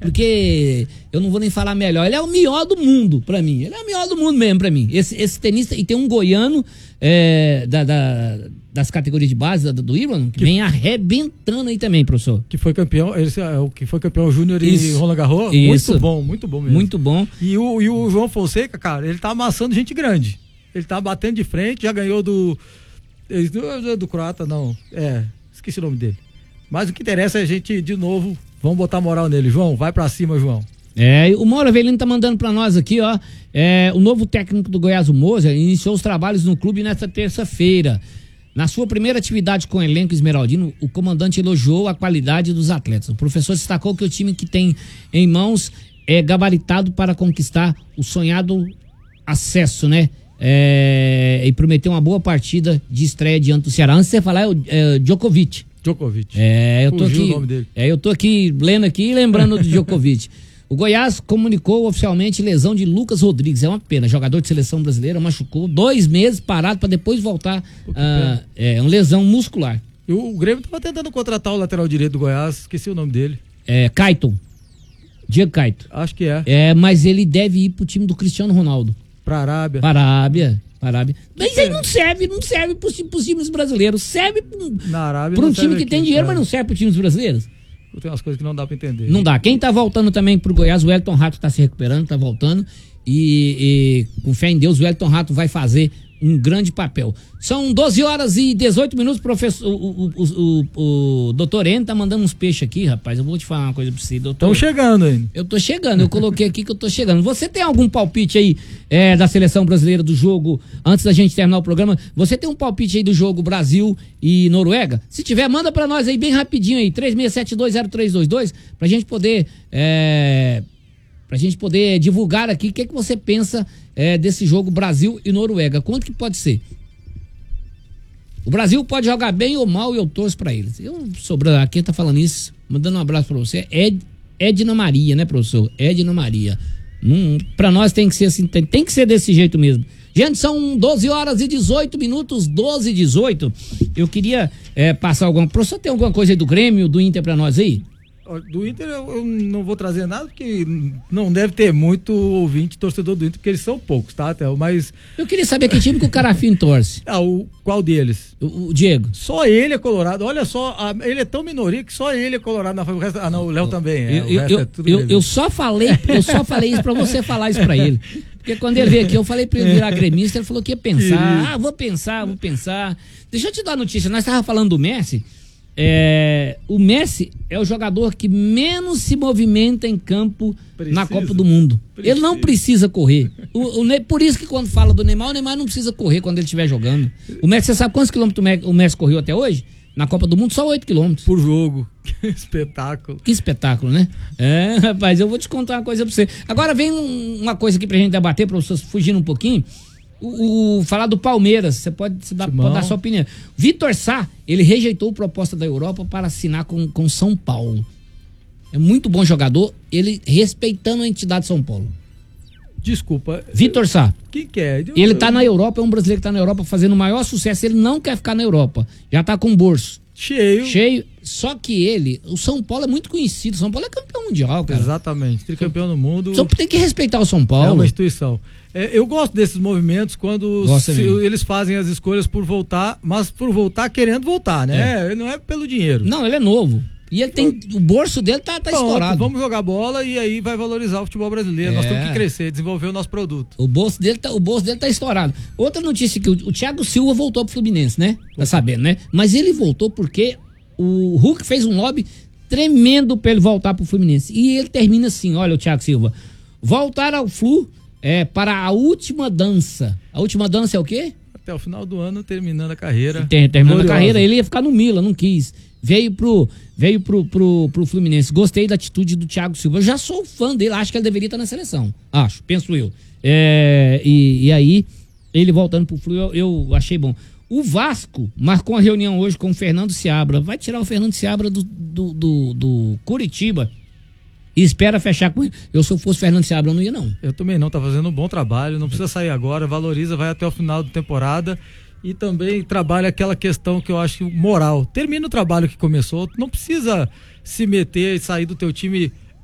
porque eu não vou nem falar melhor. Ele é o melhor do mundo pra mim. Ele é o melhor do mundo mesmo pra mim. Esse tenista, e tem um goiano das categorias de base do Iron, que vem arrebentando aí também, professor. Que foi campeão, que foi campeão júnior em Roland Garros. Isso. Muito bom mesmo. Muito bom. E o João Fonseca, cara, ele tá amassando gente grande. Ele tá batendo de frente, já ganhou do croata, não. Esqueci o nome dele. Mas o que interessa é a gente, de novo, vamos botar moral nele. João, vai pra cima, João. O Mauro Avelino tá mandando pra nós aqui, ó. O novo técnico do Goiás, o Moser, iniciou os trabalhos no clube nesta terça-feira. Na sua primeira atividade com o elenco esmeraldino, o comandante elogiou a qualidade dos atletas. O professor destacou que o time que tem em mãos é gabaritado para conquistar o sonhado acesso, né? E prometeu uma boa partida de estreia diante do Ceará. Antes de você falar, é Djokovic. Eu tô aqui lendo aqui e lembrando do Djokovic. O Goiás comunicou oficialmente lesão de Lucas Rodrigues. É uma pena, jogador de seleção brasileira, machucou 2 meses parado para depois voltar. Uma lesão muscular. O Grêmio tava tentando contratar o lateral direito do Goiás, esqueci o nome dele. Caeton. Diego Caeton. Acho que é. Mas ele deve ir pro time do Cristiano Ronaldo. Pra Arábia. Mas aí não serve pros times brasileiros. Serve pra um time que tem dinheiro, mas não serve pros times brasileiros. Tem umas coisas que não dá pra entender. Não dá. Quem tá voltando também pro Goiás, o Wellington Rato tá se recuperando, tá voltando. E com fé em Deus, o Wellington Rato vai fazer um grande papel. São 12h18, professor. O doutor N tá mandando uns peixes aqui, rapaz. Eu vou te falar uma coisa pra você, doutor. Estão chegando aí. Eu tô chegando, eu coloquei aqui que eu tô chegando. Você tem algum palpite aí da seleção brasileira do jogo, antes da gente terminar o programa? Você tem um palpite aí do jogo Brasil e Noruega? Se tiver, manda pra nós aí bem rapidinho aí, 36720322, pra gente poder divulgar aqui o que você pensa desse jogo Brasil e Noruega. Quanto que pode ser? O Brasil pode jogar bem ou mal e eu torço pra eles. Quem tá falando isso, mandando um abraço pra você, Edna Maria, né, professor? Edna Maria. Pra nós tem que ser assim, tem que ser desse jeito mesmo. Gente, são 12h18, 12h18. Eu queria passar alguma... Professor, tem alguma coisa aí do Grêmio, do Inter pra nós aí? Do Inter eu não vou trazer nada, porque não deve ter muito ouvinte, torcedor do Inter, porque eles são poucos, tá, Théo? Mas... Eu queria saber que time que o Carafim torce. Qual deles? O Diego. Só ele é colorado. Olha só, ele é tão minoria que só ele é colorado. O resto, o Léo também é. Eu só falei isso pra você falar isso pra ele. Porque quando ele veio aqui, eu falei pra ele virar gremista, ele falou que ia pensar. Vou pensar. Deixa eu te dar a notícia, nós estávamos falando do Messi. O Messi é o jogador que menos se movimenta em campo na Copa do Mundo. Ele não precisa correr. Por isso que quando fala do Neymar, o Neymar não precisa correr quando ele estiver jogando. O Messi, você sabe quantos quilômetros o Messi correu até hoje? Na Copa do Mundo, só 8 quilômetros. Por jogo. Que espetáculo. Que espetáculo, né? Rapaz, eu vou te contar uma coisa pra você. Agora vem uma coisa aqui pra gente debater, professor, fugindo um pouquinho. Falar do Palmeiras, você pode dar sua opinião. Vitor Sá, ele rejeitou a proposta da Europa para assinar com São Paulo. É muito bom jogador, ele respeitando a entidade de São Paulo. Desculpa. Vitor Sá. Quem quer? Ele tá na Europa, é um brasileiro que tá na Europa fazendo o maior sucesso, ele não quer ficar na Europa. Já tá com bolso. Cheio. Só que o São Paulo é muito conhecido. São Paulo é campeão mundial, cara. Exatamente. Tricampeão no mundo. Só tem que respeitar o São Paulo. É uma instituição. Eu gosto desses movimentos quando eles fazem as escolhas por voltar, mas por voltar querendo voltar, né? Não é pelo dinheiro. Não, ele é novo. E ele tem. O bolso dele tá estourado. Vamos jogar bola e aí vai valorizar o futebol brasileiro. Nós temos que crescer, desenvolver o nosso produto. O bolso dele tá estourado. Outra notícia que o Thiago Silva voltou pro Fluminense, né? Tá sabendo, né? Mas ele voltou porque o Hulk fez um lobby tremendo pra ele voltar pro Fluminense. E ele termina assim: olha, o Thiago Silva, voltar ao Flu para a última dança. A última dança é o quê? Até o final do ano, terminando a carreira. Terminando a carreira, ele ia ficar no Milan, não quis. Veio pro Fluminense. Gostei da atitude do Thiago Silva. Eu já sou fã dele, acho que ele deveria estar na seleção. Penso eu. E aí, ele voltando pro Flu, eu achei bom. O Vasco marcou uma reunião hoje com o Fernando Seabra. Vai tirar o Fernando Seabra do Curitiba e espera fechar com ele. Se eu fosse Fernando Seabra, eu não ia, não. Eu também não, tá fazendo um bom trabalho, não precisa sair agora, valoriza, vai até o final da temporada e também trabalha aquela questão que eu acho moral. Termina o trabalho que começou, não precisa se meter e sair do teu time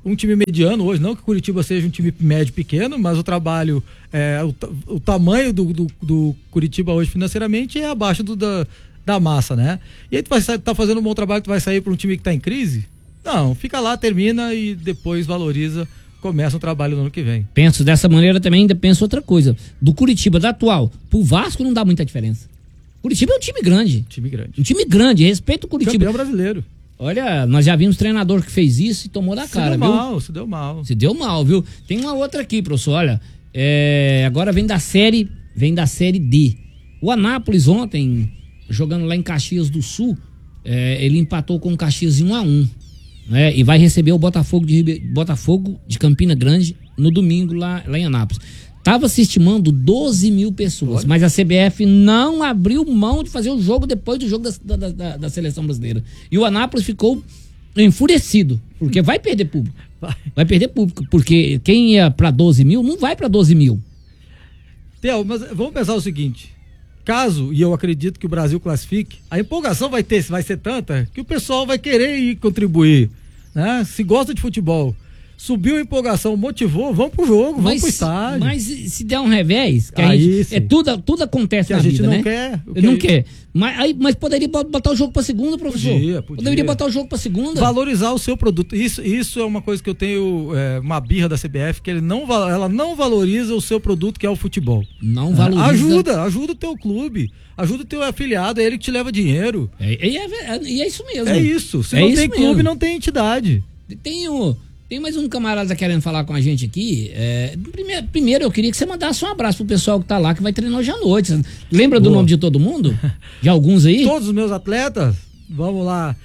um time mediano hoje, não que o Curitiba seja um time médio pequeno, mas o trabalho, o tamanho do Curitiba hoje financeiramente é abaixo da massa, né? E aí tu vai tá fazendo um bom trabalho, tu vai sair para um time que tá em crise? Não, fica lá, termina e depois valoriza, começa o trabalho no ano que vem. Penso dessa maneira também, ainda penso outra coisa. Do Curitiba, da atual, pro Vasco não dá muita diferença. Curitiba é um time grande. Um time grande, respeita o Curitiba. Campeão brasileiro. Olha, nós já vimos treinador que fez isso e tomou da cara, viu? Se deu mal. Se deu mal, viu? Tem uma outra aqui, professor, olha, agora vem da série D. O Anápolis ontem, jogando lá em Caxias do Sul, ele empatou com o Caxias em 1-1, né? E vai receber o Botafogo de Campina Grande no domingo lá em Anápolis. Tava se estimando 12 mil pessoas, mas a CBF não abriu mão de fazer o jogo depois do jogo da seleção brasileira. E o Anápolis ficou enfurecido, porque vai perder público. Vai perder público, porque quem ia para 12 mil não vai para 12 mil. Theo, mas vamos pensar o seguinte: caso, e eu acredito que o Brasil classifique, a empolgação vai ser tanta que o pessoal vai querer ir contribuir, né? Se gosta de futebol, subiu a empolgação, motivou, vamos pro jogo, vamos pro estádio. Mas se der um revés, que tudo acontece na vida, né? Não quer. Mas poderia botar o jogo pra segunda, professor? Poderia botar o jogo pra segunda. Valorizar o seu produto. Isso é uma coisa que eu tenho, uma birra da CBF, que ela não valoriza o seu produto, que é o futebol. Não valoriza. Ajuda o teu clube, ajuda o teu afiliado, é ele que te leva dinheiro. E é isso mesmo. É isso. Se não tem clube, não tem entidade. Tem mais um camarada querendo falar com a gente aqui. Primeiro eu queria que você mandasse um abraço pro pessoal que tá lá, que vai treinar hoje à noite. Lembra do nome de todo mundo? De alguns aí? Todos os meus atletas? Vamos lá.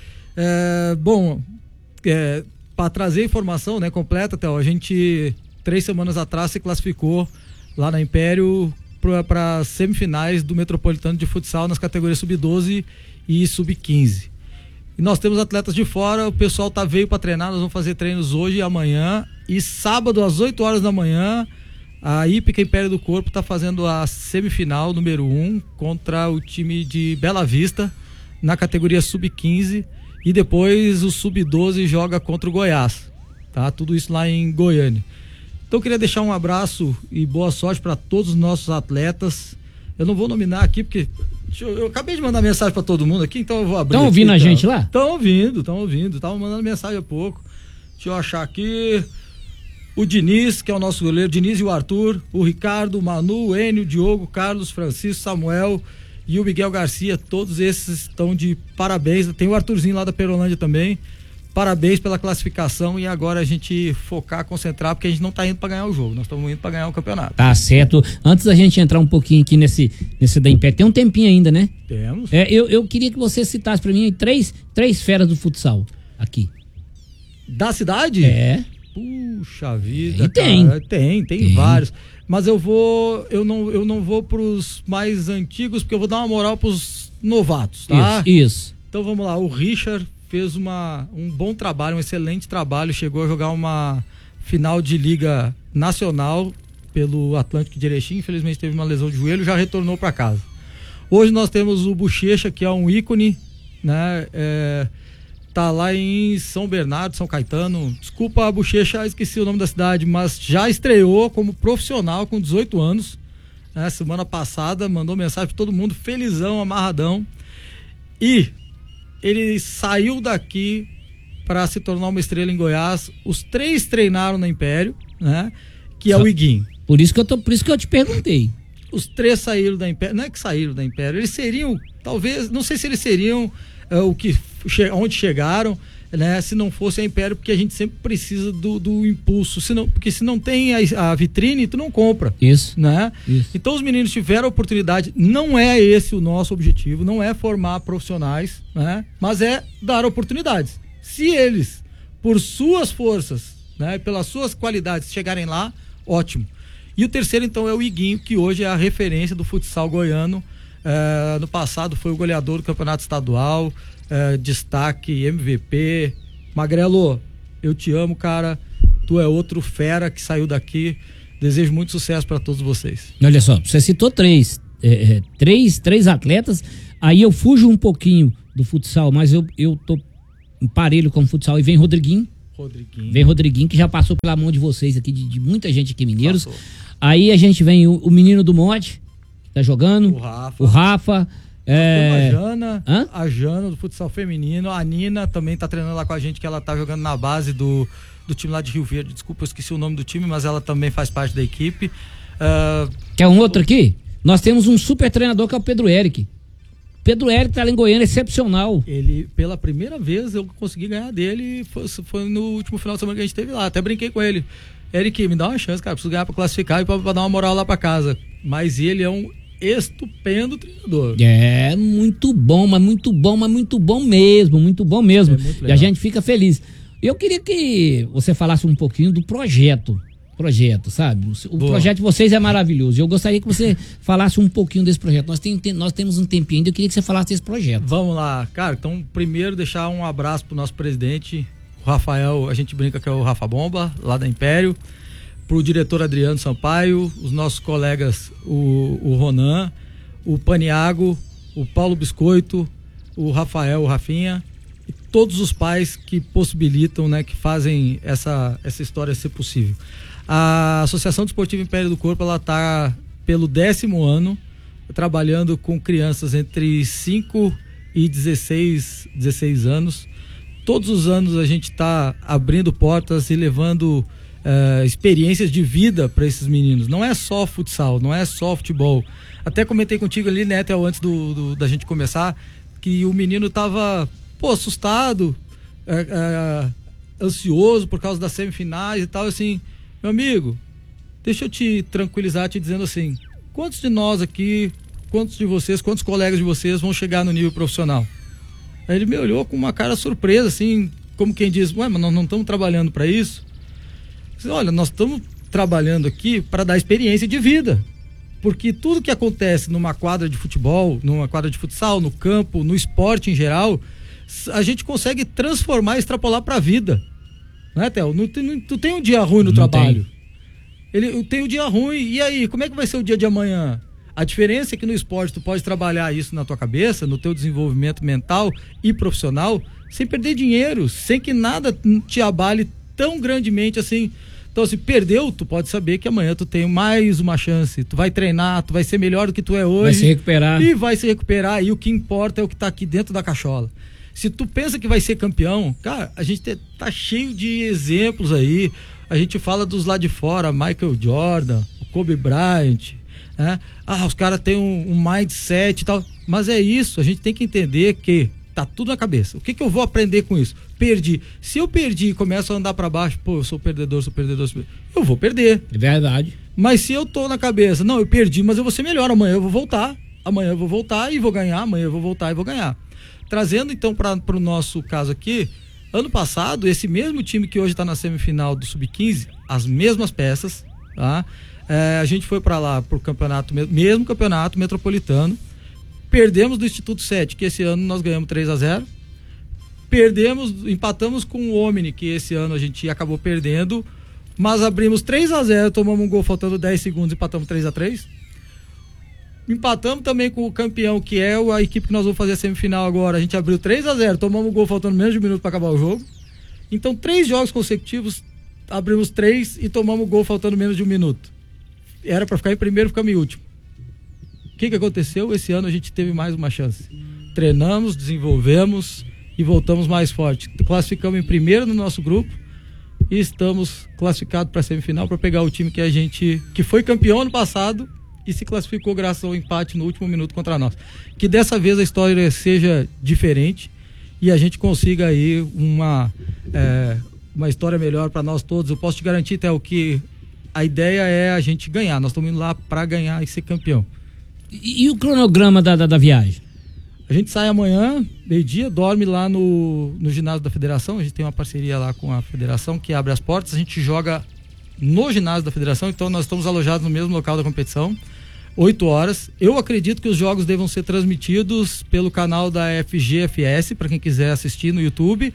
Para trazer informação, né, completa, Theo, a gente 3 semanas atrás se classificou lá na Império para semifinais do Metropolitano de Futsal nas categorias sub-12 e sub-15. E nós temos atletas de fora, o pessoal veio para treinar, nós vamos fazer treinos hoje e amanhã. E sábado, às 8 horas da manhã, a Hípica Império do Corpo está fazendo a semifinal número 1 contra o time de Bela Vista, na categoria sub-15. E depois o sub-12 joga contra o Goiás. Tá? Tudo isso lá em Goiânia. Então eu queria deixar um abraço e boa sorte para todos os nossos atletas. Eu não vou nominar aqui porque eu acabei de mandar mensagem para todo mundo aqui, então eu vou abrir. Estão ouvindo a gente lá? Estão ouvindo. Estavam mandando mensagem há pouco. Deixa eu achar aqui. O Diniz, que é o nosso goleiro, Diniz e o Arthur, o Ricardo, o Manu, o Enio, o Diogo, o Carlos, Francisco, Samuel e o Miguel Garcia. Todos esses estão de parabéns. Tem o Arthurzinho lá da Perolândia também. Parabéns pela classificação, e agora a gente focar, concentrar, porque a gente não tá indo para ganhar o jogo, nós estamos indo para ganhar o campeonato. Tá certo. Antes da gente entrar um pouquinho aqui nesse da Império, tem um tempinho ainda, né? Temos. Eu queria que você citasse para mim três feras do futsal aqui. Da cidade? Puxa vida, cara. Tem vários. Mas eu não vou pros mais antigos, porque eu vou dar uma moral pros novatos, tá? Isso. Então vamos lá, o Richard fez um bom trabalho, um excelente trabalho, chegou a jogar uma final de liga nacional pelo Atlântico de Erechim, infelizmente teve uma lesão de joelho, já retornou para casa. Hoje nós temos o Bochecha, que é um ícone, né? Tá lá em São Bernardo, São Caetano, desculpa a Bochecha, esqueci o nome da cidade, mas já estreou como profissional com 18 anos, né? Semana passada, mandou mensagem para todo mundo, felizão, amarradão, e ele saiu daqui para se tornar uma estrela em Goiás. Os 3 treinaram na Império, né? Que é o Iguinho. Por isso que eu te perguntei. Os 3 saíram da Império. Não é que saíram da Império, eles seriam, talvez, não sei se eles seriam onde chegaram, né? Se não fosse a Império, porque a gente sempre precisa do impulso. Porque se não tem a vitrine, tu não compra. Isso. Né? Isso. Então os meninos tiveram a oportunidade, não é esse o nosso objetivo, não é formar profissionais, né? Mas é dar oportunidades. Se eles, por suas forças, né, pelas suas qualidades, chegarem lá, ótimo. E o terceiro, então, é o Iguinho, que hoje é a referência do futsal goiano. No passado foi o goleador do campeonato estadual, destaque, MVP. Magrelo, eu te amo, cara. Tu é outro fera que saiu daqui. Desejo muito sucesso para todos vocês. Olha só, você citou três atletas. Aí eu fujo um pouquinho do futsal, mas eu tô em parelho com o futsal. E vem Rodriguinho. Vem Rodriguinho, que já passou pela mão de vocês aqui, de muita gente aqui, mineiros. Passou. Aí a gente vem o menino do Monte, que tá jogando. O Rafa. A Jana do futsal feminino. A Nina também tá treinando lá com a gente, que ela tá jogando na base do time lá de Rio Verde. Desculpa, eu esqueci o nome do time, mas ela também faz parte da equipe. Quer um outro aqui? Nós temos um super treinador que é o Pedro Eric. Pedro Eric tá lá em Goiânia, excepcional. Ele, pela primeira vez, eu consegui ganhar dele, foi no último final de semana que a gente teve lá. Até brinquei com ele. Eric, me dá uma chance, cara, preciso ganhar pra classificar e pra dar uma moral lá pra casa. Mas ele é um estupendo treinador. É, muito bom mesmo, muito bom mesmo. E a gente fica feliz. Eu queria que você falasse um pouquinho do projeto, sabe? O projeto de vocês é maravilhoso. Eu gostaria que você falasse um pouquinho desse projeto. Nós temos um tempinho ainda, eu queria que você falasse desse projeto. Vamos lá, cara. Então, primeiro deixar um abraço pro nosso presidente, o Rafael, a gente brinca que é o Rafa Bomba, lá da Império, pro diretor Adriano Sampaio, os nossos colegas, o Ronan, o Paniago, o Paulo Biscoito, o Rafael, o Rafinha, e todos os pais que possibilitam, né, que fazem essa história ser possível. A Associação Desportiva Império do Corpo, ela está pelo 10º ano trabalhando com crianças entre 5 e 16 anos. Todos os anos a gente está abrindo portas e levando experiências de vida para esses meninos. Não é só futsal, não é só futebol. Até comentei contigo ali, né, até antes da gente começar, que o menino estava assustado, ansioso por causa das semifinais e tal, assim. Meu amigo, deixa eu te tranquilizar te dizendo assim, quantos de nós aqui, quantos de vocês, quantos colegas de vocês vão chegar no nível profissional? Aí ele me olhou com uma cara surpresa, assim, como quem diz, ué, mas nós não estamos trabalhando para isso? Eu disse, olha, nós estamos trabalhando aqui para dar experiência de vida, porque tudo que acontece numa quadra de futebol, numa quadra de futsal, no campo, no esporte em geral, a gente consegue transformar e extrapolar para a vida. Não é, Theo? Tu tem um dia ruim no trabalho. Eu tenho um dia ruim, e aí, como é que vai ser o dia de amanhã? A diferença é que no esporte tu pode trabalhar isso na tua cabeça, no teu desenvolvimento mental e profissional, sem perder dinheiro, sem que nada te abale tão grandemente assim. Então, se perdeu, tu pode saber que amanhã tu tem mais uma chance, tu vai treinar, tu vai ser melhor do que tu é hoje. Vai se recuperar. E vai se recuperar, e o que importa é o que tá aqui dentro da cachola. Se tu pensa que vai ser campeão, cara, a gente tá cheio de exemplos aí. A gente fala dos lá de fora, Michael Jordan, o Kobe Bryant, né? Os caras têm um mindset e tal. Mas é isso, a gente tem que entender que tá tudo na cabeça. O que eu vou aprender com isso? Perdi. Se eu perdi e começo a andar pra baixo, eu sou perdedor, eu vou perder. É verdade. Mas se eu tô na cabeça, não, eu perdi, mas eu vou ser melhor, amanhã eu vou voltar e vou ganhar, amanhã eu vou voltar e vou ganhar. Trazendo então para o nosso caso aqui, ano passado, esse mesmo time que hoje está na semifinal do Sub-15, as mesmas peças, tá? A gente foi para lá pro mesmo campeonato metropolitano, perdemos do Instituto 7, que esse ano nós ganhamos 3-0, empatamos com o Omni, que esse ano a gente acabou perdendo, mas abrimos 3-0, tomamos um gol faltando 10 segundos e empatamos 3-3. Empatamos também com o campeão, que é a equipe que nós vamos fazer a semifinal agora. A gente abriu 3-0, tomamos o gol faltando menos de um minuto para acabar o jogo. Então, 3 jogos consecutivos, abrimos 3 e tomamos o gol faltando menos de um minuto. Era para ficar em primeiro, ficamos em último. O que aconteceu? Esse ano a gente teve mais uma chance. Treinamos, desenvolvemos e voltamos mais forte. Classificamos em primeiro no nosso grupo e estamos classificados para a semifinal para pegar o time que foi campeão ano passado e se classificou graças ao empate no último minuto contra nós. Que dessa vez a história seja diferente e a gente consiga aí uma história melhor para nós todos. Eu posso te garantir, Theo, que a ideia é a gente ganhar. Nós estamos indo lá para ganhar e ser campeão. E o cronograma da viagem? A gente sai amanhã, meio-dia, dorme lá no ginásio da federação. A gente tem uma parceria lá com a federação que abre as portas. A gente joga no ginásio da federação, então nós estamos alojados no mesmo local da competição, 8 horas. Eu acredito que os jogos devam ser transmitidos pelo canal da FGFS, para quem quiser assistir no YouTube.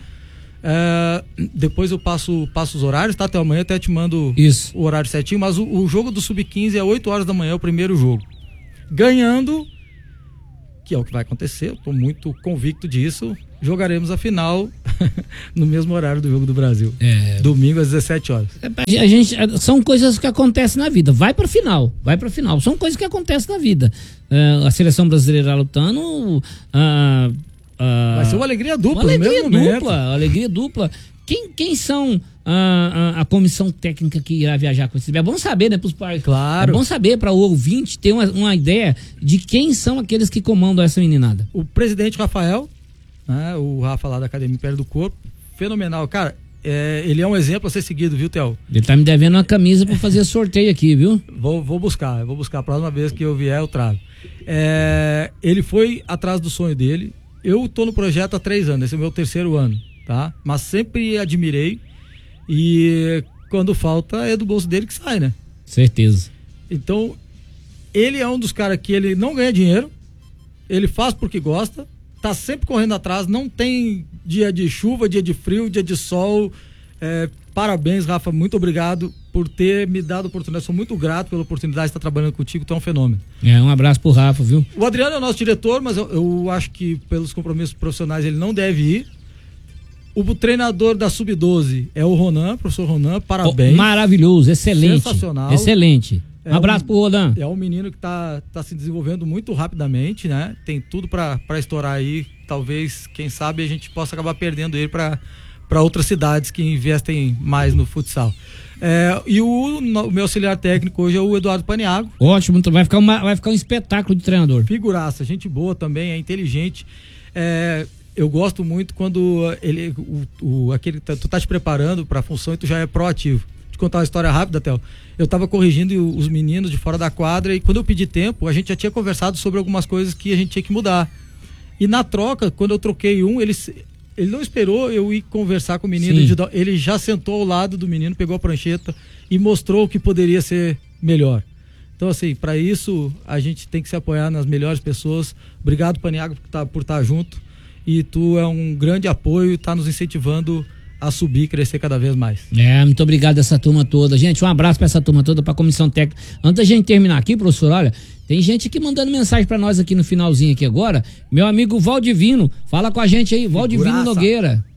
Depois eu passo os horários, tá? Até amanhã até te mando o horário certinho, mas o jogo do Sub-15 é 8 horas da manhã, o primeiro jogo. Ganhando, que é o que vai acontecer, eu tô muito convicto disso, jogaremos a final no mesmo horário do Jogo do Brasil. Domingo às 17 horas. São coisas que acontecem na vida. Vai pra final. São coisas que acontecem na vida. A seleção brasileira lutando. Vai ser uma alegria dupla. Alegria dupla. Quem são a comissão técnica que irá viajar com esse? É bom saber, né, pros pais. Claro. É bom saber para o ouvinte ter uma ideia de quem são aqueles que comandam essa meninada. O presidente Rafael, né, o Rafa lá da Academia Império do Corpo, fenomenal. Cara, ele é um exemplo a ser seguido, viu, Theo? Ele tá me devendo uma camisa para fazer sorteio aqui, viu? Vou buscar. A próxima vez que eu vier eu trago. Ele foi atrás do sonho dele. Eu tô no projeto há 3 anos, esse é o meu 3º ano, tá? Mas sempre admirei. E quando falta é do bolso dele que sai, né? Certeza. Então, ele é um dos caras que ele não ganha dinheiro, ele faz porque gosta, tá sempre correndo atrás, não tem dia de chuva, dia de frio, dia de sol. Parabéns, Rafa, muito obrigado por ter me dado a oportunidade, sou muito grato pela oportunidade de estar trabalhando contigo, tu é um fenômeno. Um abraço pro Rafa, viu? O Adriano é o nosso diretor, mas eu acho que pelos compromissos profissionais ele não deve ir. O treinador da Sub-12 é o Ronan, professor Ronan, parabéns. Maravilhoso, excelente. Sensacional. Excelente. Um abraço pro Ronan. É um menino que tá se desenvolvendo muito rapidamente, né? Tem tudo para estourar aí. Talvez, quem sabe, a gente possa acabar perdendo ele para outras cidades que investem mais no futsal. E o meu auxiliar técnico hoje é o Eduardo Paniago. Ótimo, então vai ficar um espetáculo de treinador. Figuraça, gente boa também, é inteligente. Eu gosto muito quando tu tá te preparando para a função e tu já é proativo. Vou te contar uma história rápida, Theo. Eu tava corrigindo os meninos de fora da quadra e quando eu pedi tempo, a gente já tinha conversado sobre algumas coisas que a gente tinha que mudar. E na troca, quando eu troquei ele não esperou eu ir conversar com o menino, ele já sentou ao lado do menino, pegou a prancheta e mostrou o que poderia ser melhor. Então, assim, para isso a gente tem que se apoiar nas melhores pessoas. Obrigado, Paniago, por estar junto. E tu é um grande apoio e tá nos incentivando a subir e crescer cada vez mais. Muito obrigado essa turma toda. Gente, um abraço para essa turma toda, para a comissão técnica. Antes da gente terminar aqui, professor, olha, tem gente aqui mandando mensagem para nós aqui no finalzinho aqui agora. Meu amigo Valdivino, fala com a gente aí, Valdivino Nogueira.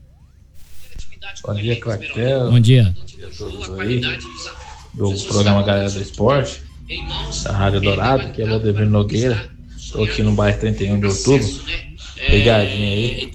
Bom dia, Claquel. Bom dia. Aí, do programa Galera do Esporte, da Rádio Dourado, que é Valdivino Nogueira. Estou aqui no bairro 31 de outubro. Pegadinha aí.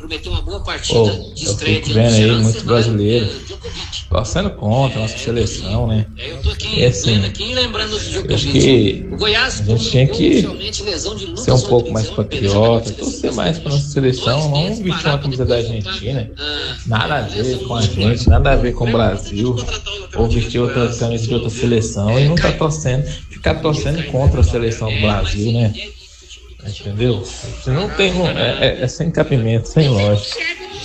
Eu fico vendo aí muito brasileiro torcendo contra a nossa seleção, né? E assim, eu acho que a gente tinha que ser um pouco mais patriota, torcer mais para nossa seleção, não vestir uma camisa da Argentina, nada a ver com a gente, nada a ver com o Brasil, ou vestir outra camisa de outra seleção e não tá ficar torcendo contra a seleção do Brasil, né? Entendeu? Você não tem, é sem cabimento, sem lógica.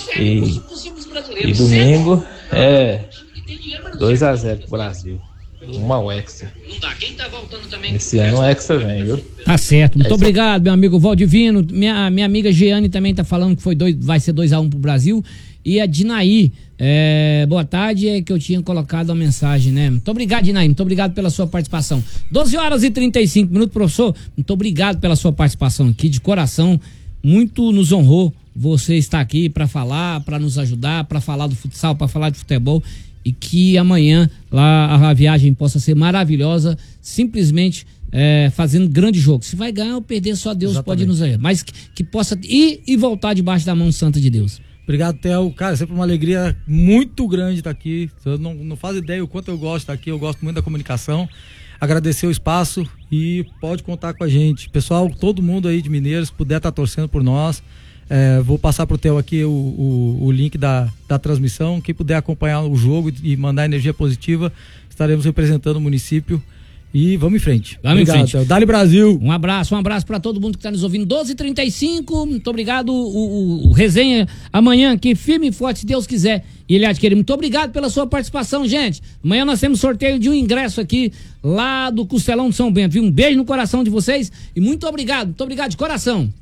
E domingo é 2-0 pro Brasil. Uma Hexa. Esse ano o Hexa vem, viu? Tá certo. Muito obrigado, meu amigo Valdivino. Minha amiga Jeane também tá falando que vai ser 2-1 pro Brasil. E a Dinaí, boa tarde, é que eu tinha colocado a mensagem, né? Muito obrigado, Dinaí, muito obrigado pela sua participação. 12h35, professor, muito obrigado pela sua participação aqui, de coração, muito nos honrou você estar aqui para falar, para nos ajudar, para falar do futsal, para falar de futebol, e que amanhã lá a viagem possa ser maravilhosa, simplesmente fazendo grande jogo. Se vai ganhar ou perder, só Deus pode nos ajudar, mas que possa ir e voltar debaixo da mão santa de Deus. Obrigado, Theo. Cara, sempre uma alegria muito grande estar aqui. Eu não faz ideia o quanto eu gosto de estar aqui. Eu gosto muito da comunicação. Agradecer o espaço e pode contar com a gente. Pessoal, todo mundo aí de Mineiros, puder estar torcendo por nós. Vou passar pro Theo aqui o link da transmissão. Quem puder acompanhar o jogo e mandar energia positiva, estaremos representando o município. E vamos em frente. Obrigado, Theo. Dali Brasil. Um abraço para todo mundo que está nos ouvindo. 12h35, muito obrigado. O resenha amanhã aqui, firme e forte, se Deus quiser. E ele adquirir. Muito obrigado pela sua participação, gente. Amanhã nós temos sorteio de um ingresso aqui, lá do Costelão de São Bento. Um beijo no coração de vocês e muito obrigado de coração.